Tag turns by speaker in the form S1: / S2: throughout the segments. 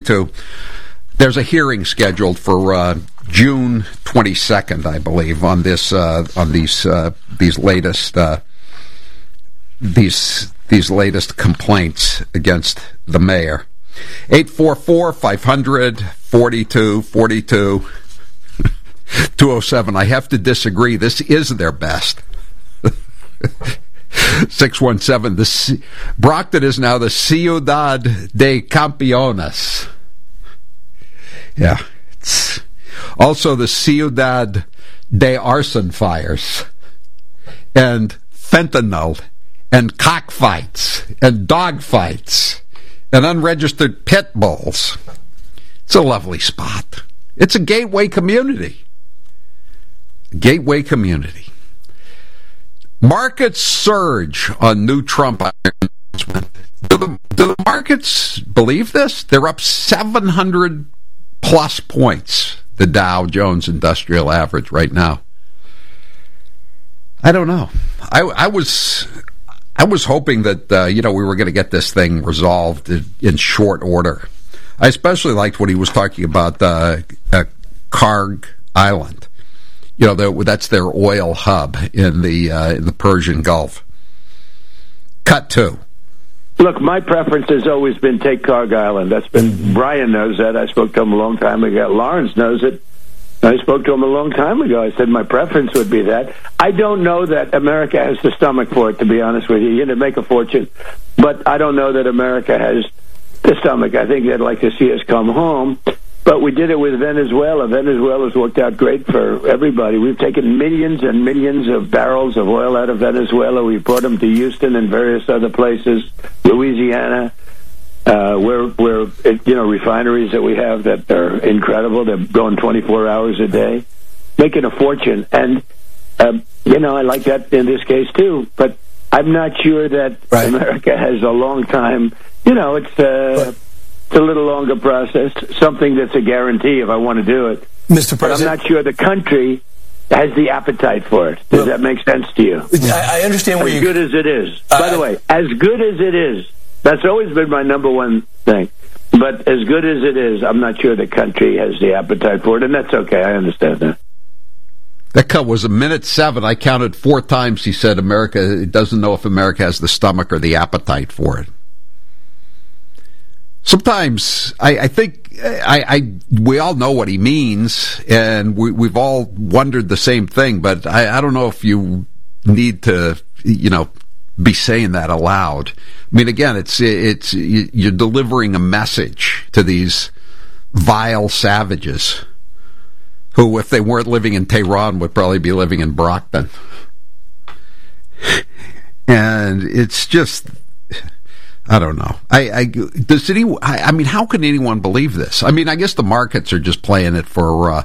S1: 42. There's a hearing scheduled for June 22nd, I believe, on this these latest complaints against the mayor. 844-500-4242. 207. I have to disagree. This is their best. 617. Brockton is now the Ciudad de Campeones. Yeah. It's also the Ciudad de Arson fires. And fentanyl. And cockfights. And dogfights. And unregistered pit bulls. It's a lovely spot. It's a gateway community. Gateway community. Markets surge on new Trump announcement. Do the markets believe this? They're up 700 plus points, the Dow Jones Industrial Average right now. I don't know. I was hoping that we were going to get this thing resolved in short order. I especially liked what he was talking about Karg Island. That's their oil hub in the Persian Gulf. Cut 2.
S2: Look, my preference has always been take Karg Island. That's been Brian knows that. I spoke to him a long time ago. Lawrence knows it. I spoke to him a long time ago. I said my preference would be that. I don't know that America has the stomach for it, to be honest with you. You're going to make a fortune. But I don't know that America has the stomach. I think they'd like to see us come home. But we did it with Venezuela. Venezuela's worked out great for everybody. We've taken millions and millions of barrels of oil out of Venezuela. We've brought them to Houston and various other places, Louisiana, where refineries that we have that are incredible. They're going 24 hours a day, making a fortune. And, I like that in this case, too. But I'm not sure that America has a long time. It's a little longer process, something that's a guarantee if I want to do it.
S3: Mr. President,
S2: but I'm not sure the country has the appetite for it. Does that make sense to you?
S3: I understand where
S2: as good as it is. By the way, as good as it is, that's always been my number one thing. But as good as it is, I'm not sure the country has the appetite for it, and that's okay. I understand that.
S1: That cut was 1:07. I counted 4 times he said America doesn't know if America has the stomach or the appetite for it. Sometimes I think we all know what he means, and we've all wondered the same thing, but I don't know if you need to, be saying that aloud. I mean, again, it's you're delivering a message to these vile savages who, if they weren't living in Tehran, would probably be living in Brockton. And it's just, I don't know. How can anyone believe this? I mean, I guess the markets are just playing it for,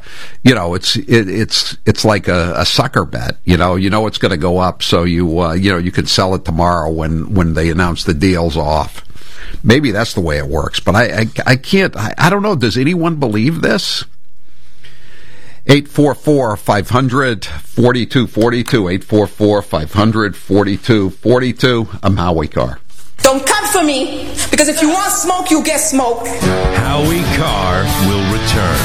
S1: it's like a sucker bet. You know it's going to go up, so you can sell it tomorrow when they announce the deal's off. Maybe that's the way it works, but I can't. I don't know. Does anyone believe this? 844-500-4242. 844-500-4242. I'm Howie Carr.
S4: Don't come for me, because if you want smoke, you get smoke.
S5: Howie Carr will return.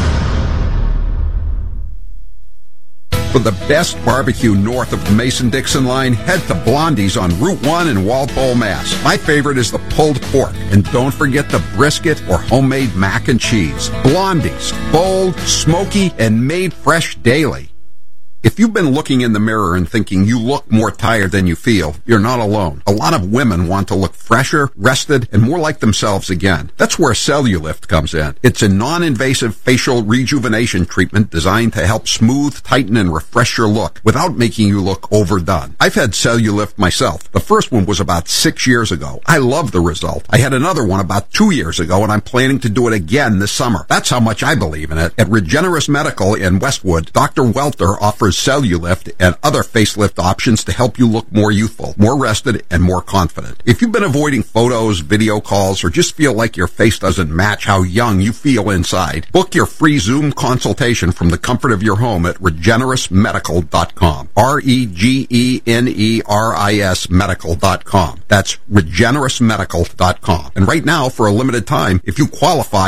S1: For the best barbecue north of the Mason-Dixon line, head to Blondie's on Route 1 in Walpole, Mass. My favorite is the pulled pork. And don't forget the brisket or homemade mac and cheese. Blondie's, bold, smoky, and made fresh daily. If you've been looking in the mirror and thinking you look more tired than you feel, you're not alone. A lot of women want to look fresher, rested, and more like themselves again. That's where Cellulift comes in. It's a non-invasive facial rejuvenation treatment designed to help smooth, tighten, and refresh your look without making you look overdone. I've had Cellulift myself. The first one was about 6 years ago. I love the result. I had another one about 2 years ago, and I'm planning to do it again this summer. That's how much I believe in it. At Regenerous Medical in Westwood, Dr. Welter offers Cellulift and other facelift options to help you look more youthful, more rested, and more confident. If you've been avoiding photos, video calls, or just feel like your face doesn't match how young you feel inside, book your free Zoom consultation from the comfort of your home at regenerousmedical.com. REGENERIS medical.com. That's regenerousmedical.com. And right now, for a limited time, if you qualify